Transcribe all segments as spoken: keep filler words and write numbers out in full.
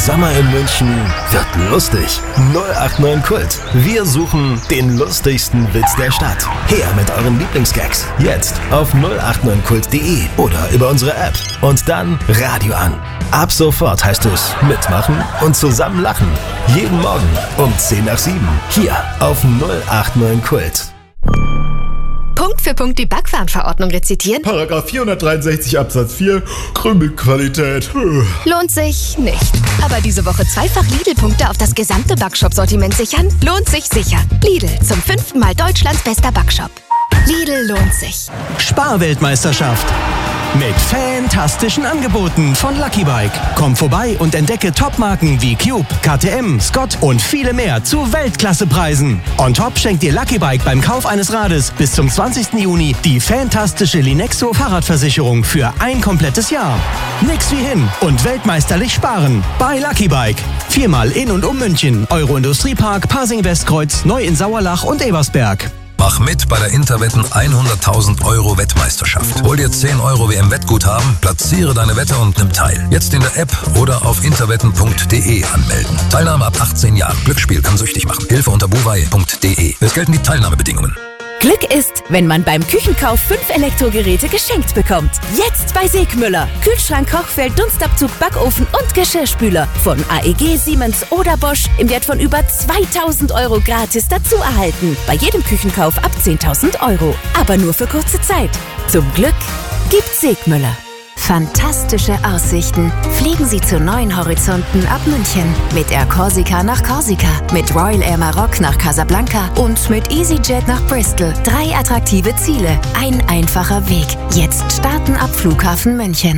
Sommer in München wird lustig. null acht neun Kult. Wir suchen den lustigsten Witz der Stadt. Her mit euren Lieblingsgags. Jetzt auf null acht neun kult punkt de oder über unsere App. Und dann Radio an. Ab sofort heißt es mitmachen und zusammen lachen. Jeden Morgen um zehn nach sieben. Hier auf null acht neun Kult. Punkt für Punkt die Backwarenverordnung rezitieren? Paragraph vierhundertdreiundsechzig Absatz vier, Krümelqualität. Lohnt sich nicht. Aber diese Woche zweifach Lidl-Punkte auf das gesamte Backshop-Sortiment sichern? Lohnt sich sicher. Lidl, zum fünften Mal Deutschlands bester Backshop. Lidl lohnt sich. Sparweltmeisterschaft. Mit fantastischen Angeboten von Lucky Bike. Komm vorbei und entdecke Topmarken wie Cube, K T M, Scott und viele mehr zu Weltklassepreisen. On top schenkt dir Lucky Bike beim Kauf eines Rades bis zum zwanzigsten Juni die fantastische Linexo Fahrradversicherung für ein komplettes Jahr. Nix wie hin und weltmeisterlich sparen bei Lucky Bike. Viermal in und um München, Euro-Industriepark, Pasing-Westkreuz, Neu in Sauerlach und Ebersberg. Mach mit bei der Interwetten hunderttausend Euro Wettmeisterschaft. Hol dir zehn Euro W M-Wettguthaben, platziere deine Wette und nimm teil. Jetzt in der App oder auf interwetten punkt de anmelden. Teilnahme ab achtzehn Jahren. Glücksspiel kann süchtig machen. Hilfe unter buwei punkt de. Es gelten die Teilnahmebedingungen. Glück ist, wenn man beim Küchenkauf fünf Elektrogeräte geschenkt bekommt. Jetzt bei Segmüller. Kühlschrank, Kochfeld, Dunstabzug, Backofen und Geschirrspüler. Von A E G, Siemens oder Bosch im Wert von über zweitausend Euro gratis dazu erhalten. Bei jedem Küchenkauf ab zehntausend Euro. Aber nur für kurze Zeit. Zum Glück gibt's Segmüller. Fantastische Aussichten. Fliegen Sie zu neuen Horizonten ab München. Mit Air Corsica nach Korsika, mit Royal Air Maroc nach Casablanca und mit EasyJet nach Bristol. Drei attraktive Ziele, ein einfacher Weg. Jetzt starten ab Flughafen München.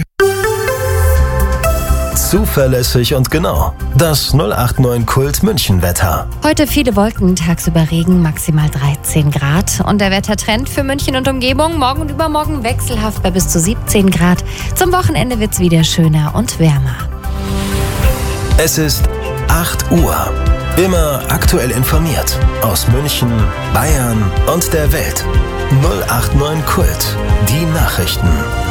Zuverlässig und genau. Das null acht neun Kult München Wetter. Heute viele Wolken, tagsüber Regen, maximal dreizehn Grad. Und der Wettertrend für München und Umgebung morgen und übermorgen wechselhaft bei bis zu siebzehn Grad. Zum Wochenende wird's wieder schöner und wärmer. Es ist acht Uhr. Immer aktuell informiert. Aus München, Bayern und der Welt. null acht neun Kult. Die Nachrichten.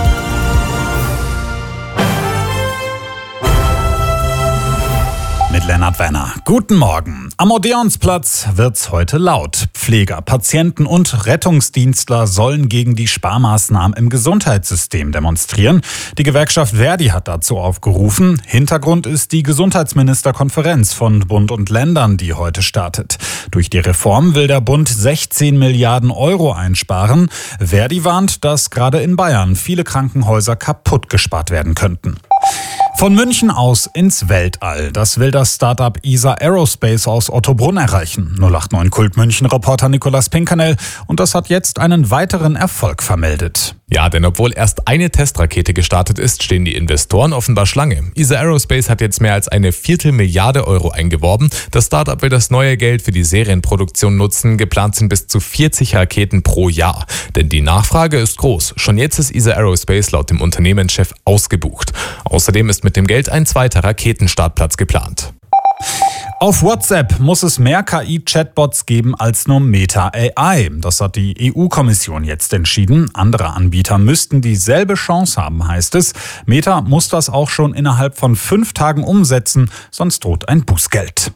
Mit Lennart Wenner. Guten Morgen. Am Odeonsplatz wird's heute laut. Pfleger, Patienten und Rettungsdienstler sollen gegen die Sparmaßnahmen im Gesundheitssystem demonstrieren. Die Gewerkschaft Verdi hat dazu aufgerufen. Hintergrund ist die Gesundheitsministerkonferenz von Bund und Ländern, die heute startet. Durch die Reform will der Bund sechzehn Milliarden Euro einsparen. Verdi warnt, dass gerade in Bayern viele Krankenhäuser kaputt gespart werden könnten. Von München aus ins Weltall. Das will das Start-up E S A Aerospace aus Ottobrunn erreichen. null acht neun Kult München-Reporter Nicolas Pinkernell. Und das hat jetzt einen weiteren Erfolg vermeldet. Ja, denn obwohl erst eine Testrakete gestartet ist, stehen die Investoren offenbar Schlange. E S A Aerospace hat jetzt mehr als eine Viertelmilliarde Euro eingeworben. Das Start-up will das neue Geld für die Serienproduktion nutzen. Geplant sind bis zu vierzig Raketen pro Jahr. Denn die Nachfrage ist groß. Schon jetzt ist E S A Aerospace laut dem Unternehmenschef ausgebucht. Außerdem ist mit dem Geld ein zweiter Raketenstartplatz geplant. Auf WhatsApp muss es mehr K I-Chatbots geben als nur Meta A I. Das hat die E U-Kommission jetzt entschieden. Andere Anbieter müssten dieselbe Chance haben, heißt es. Meta muss das auch schon innerhalb von fünf Tagen umsetzen, sonst droht ein Bußgeld.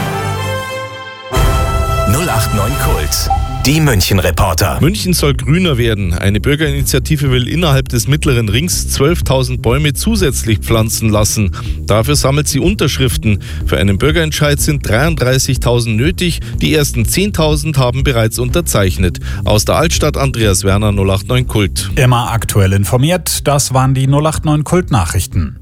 null acht neun Kult. Die München-Reporter. München soll grüner werden. Eine Bürgerinitiative will innerhalb des Mittleren Rings zwölftausend Bäume zusätzlich pflanzen lassen. Dafür sammelt sie Unterschriften. Für einen Bürgerentscheid sind dreiunddreißigtausend nötig. Die ersten zehntausend haben bereits unterzeichnet. Aus der Altstadt Andreas Werner, null acht neun Kult. Immer aktuell informiert. Das waren die null acht neun Kult-Nachrichten.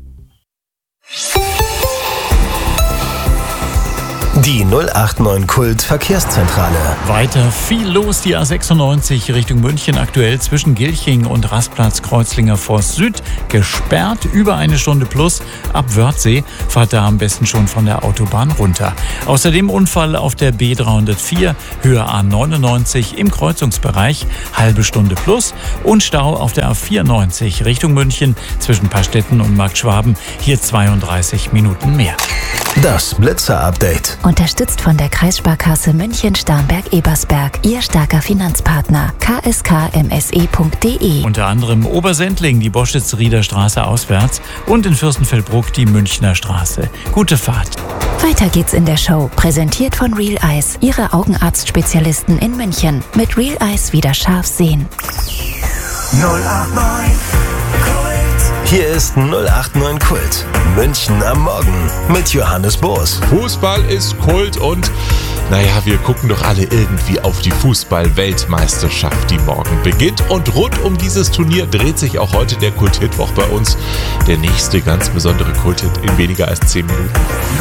Die null acht neun Kult Verkehrszentrale. Weiter viel los, die A sechsundneunzig Richtung München, aktuell zwischen Gilching und Rastplatz Kreuzlinger Forst Süd gesperrt, über eine Stunde plus. Ab Wörthsee fahrt da am besten schon von der Autobahn runter. Außerdem Unfall auf der B dreihundertvier, Höhe A neunundneunzig im Kreuzungsbereich, halbe Stunde plus. Und Stau auf der A vierundneunzig Richtung München zwischen Pastetten und Marktschwaben, hier zweiunddreißig Minuten mehr. Das Blitzer-Update. Unterstützt von der Kreissparkasse München-Starnberg-Ebersberg. Ihr starker Finanzpartner. k s k m s e punkt d e. Unter anderem Obersendling, die Boschitz-Rieder Straße auswärts und in Fürstenfeldbruck die Münchner Straße. Gute Fahrt. Weiter geht's in der Show. Präsentiert von Real Eyes. Ihre Augenarztspezialisten in München. Mit Real Eyes wieder scharf sehen. null acht neun Hier ist null acht neun Kult. München am Morgen mit Johannes Boos. Fußball ist Kult und naja, wir gucken doch alle irgendwie auf die Fußball-Weltmeisterschaft, die morgen beginnt. Und rund um dieses Turnier dreht sich auch heute der Kult-Hitwoch bei uns. Der nächste ganz besondere Kult-Hit in weniger als zehn Minuten.